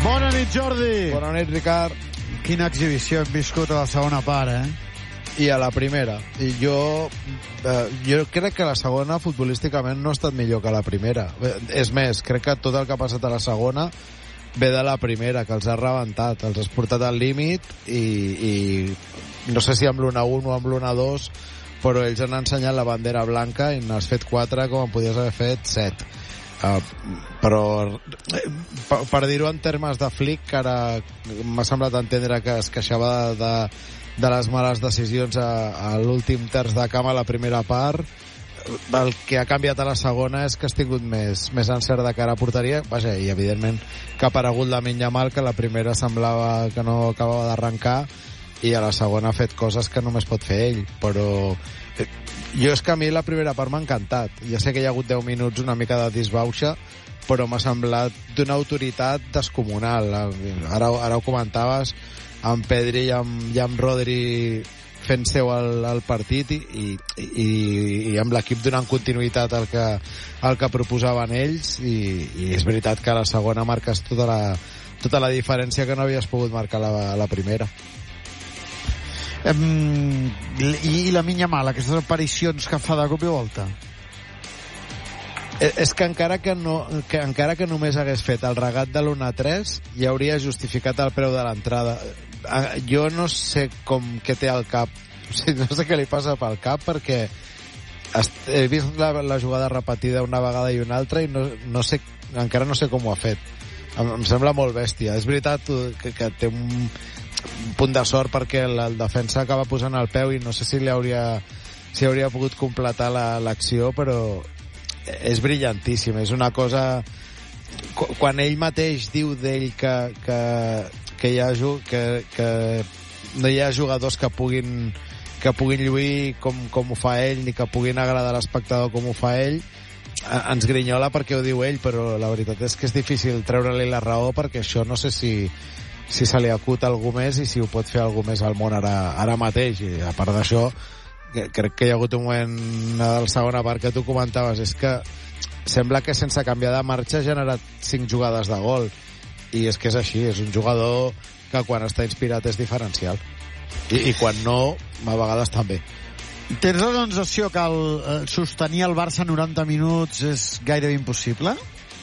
Bona nit, Jordi. Bona nit, Ricard. Quina exhibició hem viscut a la segona part, I a la primera. I jo crec que la segona, futbolísticament, no ha estat millor que la primera. És més, crec que tot el que ha passat a la segona ve de la primera, que els ha rebentat, els has portat al límit i no sé si amb l'1-1 o amb l'1-2, però ells han ensenyat la bandera blanca i n'has fet 4 com en podies haver fet 7. Però per dir-ho en termes de Flick, que ara m'ha semblat entendre que es queixava de les males decisions a l'últim terç de camp a la primera part, el que ha canviat a la segona és que has tingut més encert de cara a porteria. Vaja, i evidentment que ha aparegut Lamine Yamal, que la primera semblava que no acabava d'arrencar, i a la segona ha fet coses que només pot fer ell. Però jo és que a mi la primera part m'ha encantat. Ja sé que hi ha hagut 10 minuts una mica de disbauxa, però m'ha semblat d'una autoritat descomunal. Ara ho comentaves, amb Pedri i amb Rodri fent seu el partit i amb l'equip donant continuïtat al que proposaven ells, i és veritat que a la segona marques tota la diferència que no havies pogut marcar a la primera. I la Yamal, aquestes aparicions que fa de cop i volta? És que encara que només hagués fet el regat de l'1-3 ja hauria justificat el preu de l'entrada. Jo no sé què té al cap, o sigui, no sé què li passa pel cap, perquè he vist la jugada repetida una vegada i una altra i encara no sé com ho ha fet. Em sembla molt bèstia. És veritat que té un punt de sort perquè el defensa acaba posant el peu i no sé si hauria pogut completar l'acció, però és brillantíssim. És una cosa... Quan ell mateix diu d'ell que no hi ha jugadors que puguin lluir com ho fa ell, ni que puguin agradar a l'espectador com ho fa ell, ens grinyola perquè ho diu ell, però la veritat és que és difícil treure-li la raó, perquè això no sé si se li acut algú més i si ho pot fer algú més al món ara mateix. I a part d'això, crec que hi ha hagut un moment de la segona part que tu comentaves, és que sembla que sense canviar de marxa ha generat 5 jugades de gol, i és que és així, és un jugador que quan està inspirat és diferencial, i quan no, a vegades també. Tens la sensació que sostenir el Barça 90 minuts és gairebé impossible?